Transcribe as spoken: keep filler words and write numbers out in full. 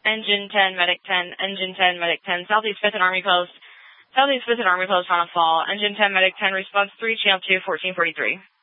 Engine ten, Medic ten, Engine ten, Medic ten, Southeast fifth and Army Post. Southeast fifth and Army Post on a fall. Engine ten, Medic ten, response three, channel two, fourteen forty-three.